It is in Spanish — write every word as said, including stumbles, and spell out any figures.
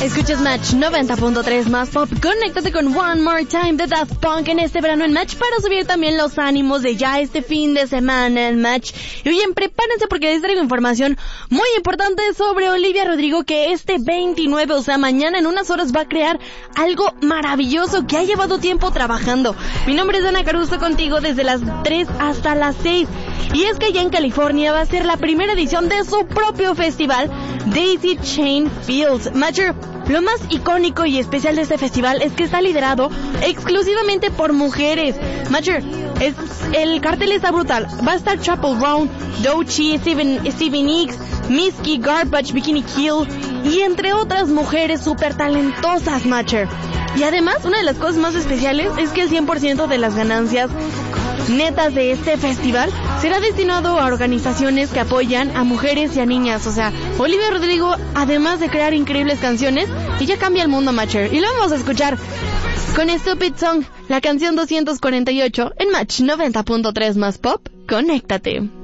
Escuchas Match noventa punto tres más pop. Conéctate con One More Time de Daft Punk en este verano en Match para subir también los ánimos de ya este fin de semana en Match. Y oyen, prepárense porque les traigo información muy importante sobre Olivia Rodrigo, que este veintinueve, o sea mañana en unas horas, va a crear algo maravilloso que ha llevado tiempo trabajando. Mi nombre es Ana Caruso, contigo desde las tres hasta las seis. Y es que allá en California va a ser la primera edición de su propio festival, Daisy Chain Fields. Matcher, lo más icónico y especial de este festival es que está liderado exclusivamente por mujeres. Matcher, es, el cartel está brutal. Va a estar Chappell Brown, Doechii, Steven, Stevie Nicks, Mitski, Garbage, Bikini Kill y entre otras mujeres súper talentosas, Matcher. Y además, una de las cosas más especiales es que el cien por ciento de las ganancias netas de este festival será destinado a organizaciones que apoyan a mujeres y a niñas. O sea, Olivia Rodrigo, además de crear increíbles canciones, ella cambia el mundo, Matcher. Y lo vamos a escuchar con Stupid Song, la canción doscientos cuarenta y ocho en Match noventa punto tres más pop. Conéctate.